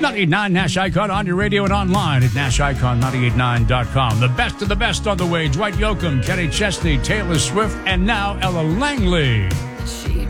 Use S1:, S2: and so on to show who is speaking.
S1: 98.9 Nash Icon on your radio and online at NashIcon989.com. The best of the best on the way. Dwight Yoakam, Kenny Chesney, Taylor Swift, and now Ella Langley.
S2: She